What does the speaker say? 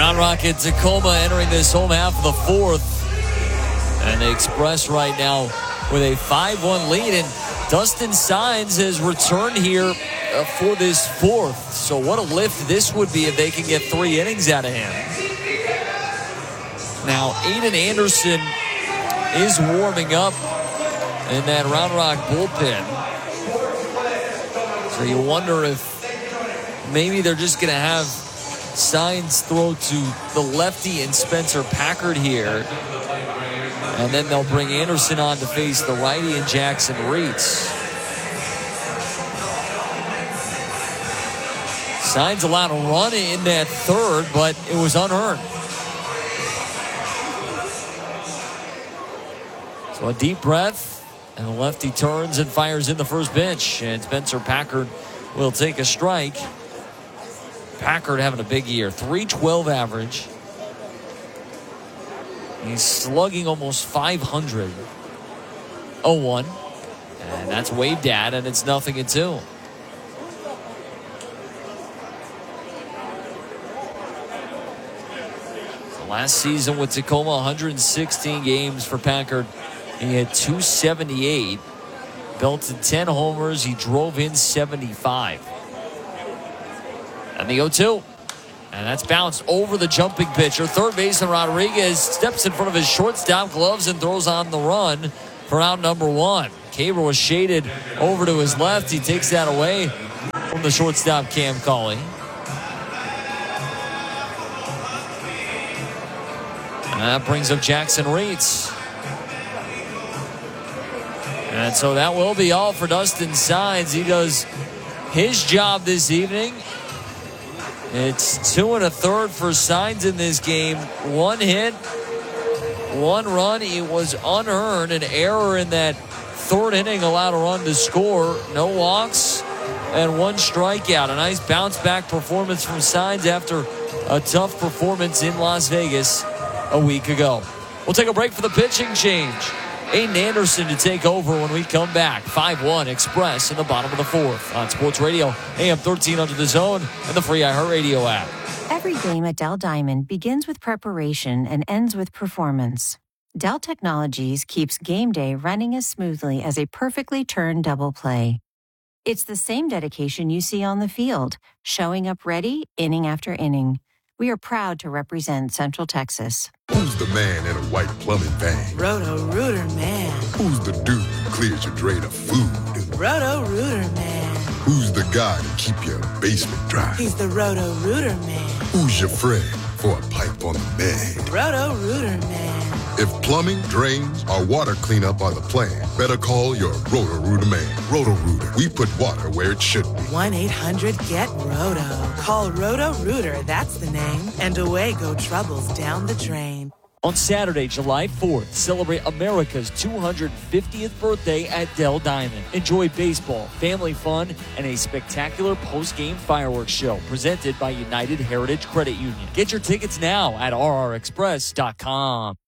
Round Rock and Tacoma entering this home half of the fourth. And the Express right now with a 5-1 lead. And Dustin Signs has returned here for this fourth. So what a lift this would be if they can get 3 innings out of him. Now, Aiden Anderson is warming up in that Round Rock bullpen. So you wonder if maybe they're just going to have Signs throw to the lefty and Spencer Packard here. And then they'll bring Anderson on to face the righty and Jackson Reitz. Signs allowed a run in that third, but it was unearned. So a deep breath, and the lefty turns and fires in the first pitch. And Spencer Packard will take a strike. Packard having a big year, .312 average. He's slugging almost 500. 0-1. And that's waved at, and it's 0-2. So last season with Tacoma, 116 games for Packard. He had 278. Belted 10 homers. He drove in 75. And the 0-2. And that's bounced over the jumping pitcher. Third baseman Rodriguez steps in front of his shortstop gloves and throws on the run for out number 1. Caber was shaded over to his left. He takes that away from the shortstop Cam Cauley. And that brings up Jackson Reitz. And so that will be all for Dustin Signs. He does his job this evening. It's 2 1/3 for Signs in this game. 1 hit, 1 run. It was unearned. An error in that third inning allowed a run to score. No walks and 1 strikeout. A nice bounce back performance from Signs after a tough performance in Las Vegas a week ago. We'll take a break for the pitching change. Aiden Anderson to take over when we come back. 5-1 Express in the bottom of the fourth on Sports Radio, AM 1300 The Zone, and the free iHeartRadio app. Every game at Dell Diamond begins with preparation and ends with performance. Dell Technologies keeps game day running as smoothly as a perfectly turned double play. It's the same dedication you see on the field, showing up ready inning after inning. We are proud to represent Central Texas. Who's the man in a white plumbing van? Roto-Rooter man. Who's the dude who clears your drain of food? Roto-Rooter man. Who's the guy to keep your basement dry? He's the Roto-Rooter man. Who's your friend for a pipe on the bed? Roto-Rooter man. If plumbing, drains, or water cleanup are the plan, better call your Roto-Rooter man. Roto-Rooter, we put water where it should be. 1-800-GET-ROTO. Call Roto-Rooter, that's the name, and away go troubles down the drain. On Saturday, July 4th, celebrate America's 250th birthday at Dell Diamond. Enjoy baseball, family fun, and a spectacular post-game fireworks show presented by United Heritage Credit Union. Get your tickets now at rrexpress.com.